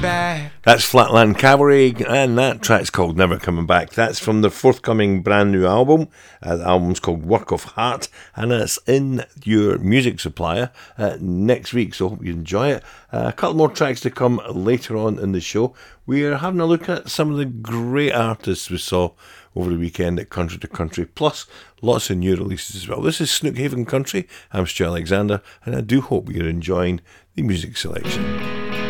back. That's Flatland Cavalry, and that track's called Never Coming Back. That's from the forthcoming brand new album. The album's called Work of Heart, and it's in your music supplier next week, so hope you enjoy it. A couple more tracks to come later on in the show. We are having a look at some of the great artists we saw over the weekend at Country to Country, plus lots of new releases as well. This is Snookhaven Country. I'm Stu Alexander, and I do hope you're enjoying the music selection.